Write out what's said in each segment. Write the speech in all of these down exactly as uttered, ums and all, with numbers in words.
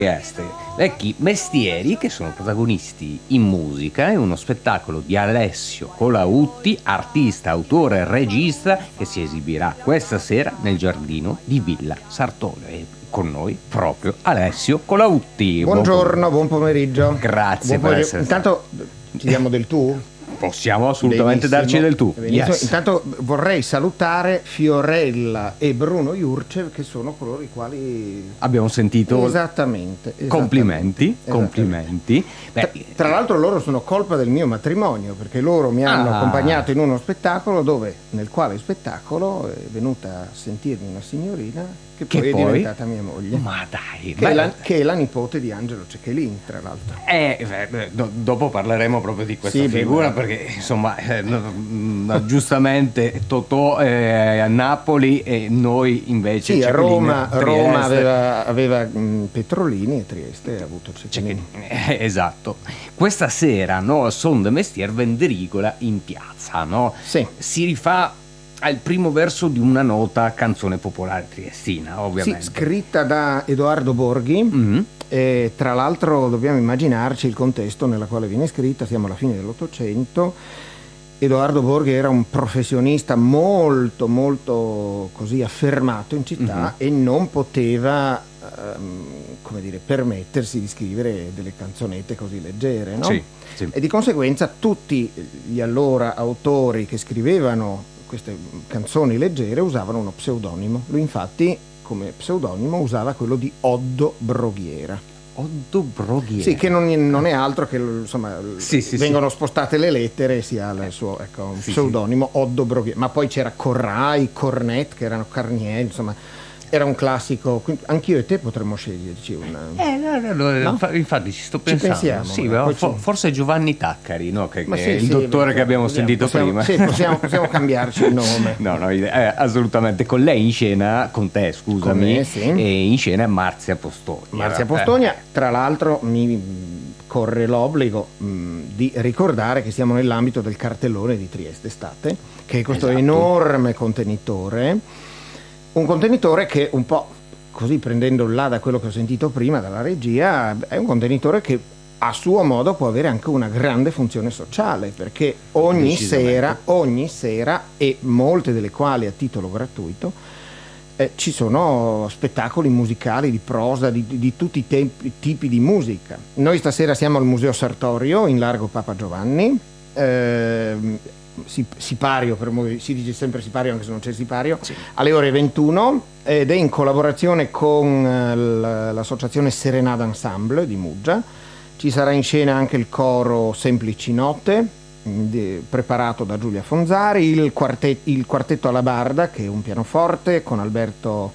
Trieste, vecchi mestieri che sono protagonisti in musica. È uno spettacolo di Alessio Colautti, artista, autore e regista, che si esibirà questa sera nel giardino di Villa Sartorio. E con noi proprio Alessio Colautti. Buongiorno, buon pomeriggio. Grazie buon per essere Intanto ci diamo del tu? Possiamo assolutamente darci del tu. Yes. Intanto vorrei salutare Fiorella e Bruno Jurcev, che sono coloro i quali abbiamo sentito. Esattamente, esattamente. Complimenti, esattamente. complimenti. Beh, tra, tra l'altro loro sono colpa del mio matrimonio, perché loro mi hanno ah. accompagnato in uno spettacolo dove, nel quale spettacolo è venuta a sentirmi una signorina che, che poi, poi è diventata mia moglie. Ma dai, che, è la, che è la nipote di Angelo Cecchelin, tra l'altro. Eh, beh, do, dopo parleremo proprio di questa sì, figura, beh, perché insomma eh, no, giustamente Totò eh, a Napoli e noi invece sì, a Roma, a Roma aveva, aveva mh, Petrolini e Trieste ha avuto Cecchelin. Eh, esatto. Questa sera, no, Son de Mestier Venderigola in piazza, no? Sì. Si rifà al primo verso di una nota canzone popolare triestina, ovviamente. Sì, scritta da Edoardo Borghi. Mm-hmm. E tra l'altro dobbiamo immaginarci il contesto nella quale viene scritta. Siamo alla fine dell'Ottocento. Edoardo Borghi era un professionista molto molto così affermato in città, mm-hmm. e non poteva ehm, come dire, permettersi di scrivere delle canzonette così leggere, no? Sì, sì. E di conseguenza tutti gli allora autori che scrivevano queste canzoni leggere usavano uno pseudonimo. Lui infatti come pseudonimo usava quello di Oddo Broghiera. Oddo Broghiera. Sì, che non, non è altro che, insomma, sì, sì, vengono sì. spostate le lettere e si ha il suo, ecco, un sì, pseudonimo, sì. Oddo Broghiera. Ma poi c'era Corrai, Cornet, che erano Carnier, insomma, era un classico. Anch'io e te potremmo sceglierci un. Eh, no, no, no, no? Infatti ci sto pensando. Ci pensiamo, sì, eh, for, forse Giovanni Taccari, no? Che, che sì, è il sì, dottore beh, che abbiamo possiamo, sentito possiamo, prima. Sì, possiamo, possiamo cambiarci il nome. No, no, eh, assolutamente. Con lei in scena, con te, scusami, con me, sì. E in scena è Marzia Postogna. Marzia Postogna, eh. Tra l'altro mi corre l'obbligo mh, di ricordare che siamo nell'ambito del cartellone di Trieste Estate, che è questo esatto. enorme contenitore, un contenitore che un po', così prendendo là da quello che ho sentito prima dalla regia, è un contenitore che a suo modo può avere anche una grande funzione sociale, perché ogni sera, ogni sera, e molte delle quali a titolo gratuito, eh, ci sono spettacoli musicali di prosa, di, di, di tutti i tempi, tipi di musica. Noi stasera siamo al Museo Sartorio in Largo Papa Giovanni, eh, Sipario, per mo- si dice sempre Sipario anche se non c'è Sipario, sì. Alle ore ventuno, ed è in collaborazione con l- l'associazione Serenade Ensemble di Muggia. Ci sarà in scena anche il coro Semplici Note, di- preparato da Giulia Fonzari, il, quartet- il quartetto alla Barda, che è un pianoforte con Alberto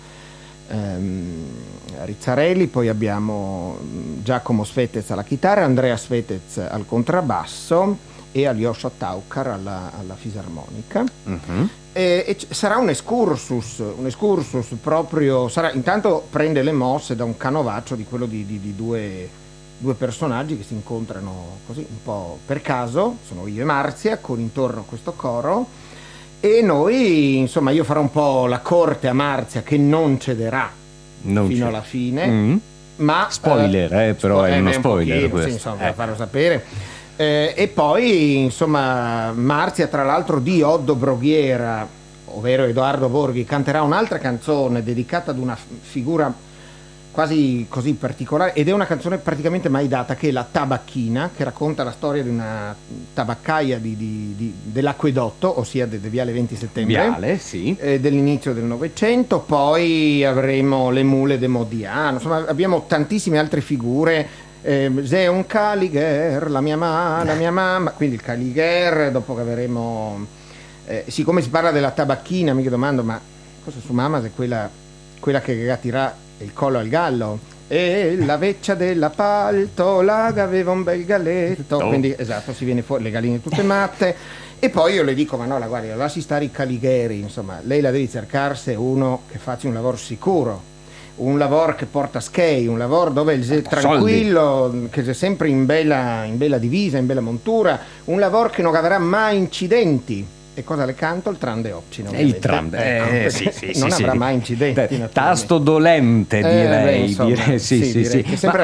ehm, Rizzarelli, poi abbiamo Giacomo Svetez alla chitarra, Andrea Svetez al contrabbasso e Alyosha Taukar alla, alla fisarmonica. Uh-huh. E, e c- sarà un excursus, un excursus proprio, sarà, intanto prende le mosse da un canovaccio di quello di, di, di due, due personaggi che si incontrano così un po' per caso, sono io e Marzia, con intorno questo coro, e noi, insomma, io farò un po' la corte a Marzia, che non cederà non fino c'è. alla fine, mm-hmm. ma spoiler, eh, però spo- è uno spoiler, pochino, questo. Sì, insomma, eh. per farlo sapere. Eh, e poi insomma Marzia, tra l'altro, di Oddo Broghiera, ovvero Edoardo Borghi, canterà un'altra canzone dedicata ad una figura quasi così particolare, ed è una canzone praticamente mai data, che è La Tabacchina, che racconta la storia di una tabaccaia di, di, di, dell'Acquedotto, ossia del de Viale venti settembre, Viale, sì. eh, dell'inizio del Novecento. Poi avremo Le Mule de Modiano, insomma abbiamo tantissime altre figure. Eh, c'è un Caligher, la mia, ma- la mia mamma, quindi il Caligher, dopo che avremo, eh, siccome si parla della tabacchina, mi domando, ma cosa sua mamma, se quella, quella che tira il collo al gallo, e la veccia della paltola aveva un bel galletto, oh. Quindi esatto, si viene fuori le galline tutte matte. E poi io le dico, ma no, la guardi, lasci stare i Caligheri, insomma, lei la devi cercarsi uno che faccia un lavoro sicuro, un lavoro che porta skei, un lavoro dove è tranquillo, soldi. Che è sempre in bella, in bella divisa, in bella montura, un lavoro che non avrà mai incidenti. E cosa le canto? Il Trande Occino. È il Trande, eh, ecco, sì, sì, non sì, avrà sì. mai incidenti. Tasto dolente, direi. Eh, beh, insomma, direi sì, sì, sì, direi sì. Che sembra